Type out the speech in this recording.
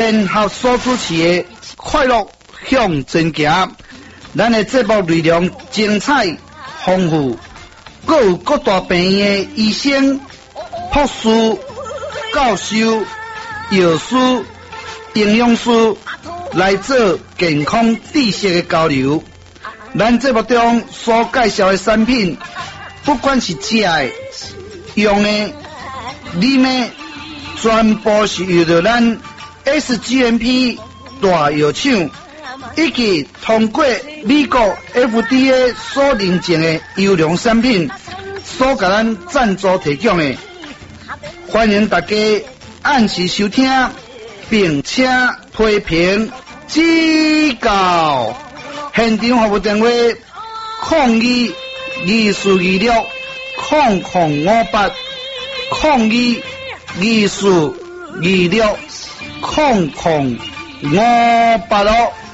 联合所主持的快乐向前行，咱的节目内容精彩丰富，各有各大病院的医生、护士、教授、药师、营养师来做健康知识的交流。咱节目中所介绍的产品，不管是食的、用的、啉的，全部是由着咱 SGMP 大药厂以及通过美国 FDA 所认证的优良产品所给咱赞助提供的。欢迎大家按时收听，并且批评指教。现场服务电话：0224580058，0224580058哦。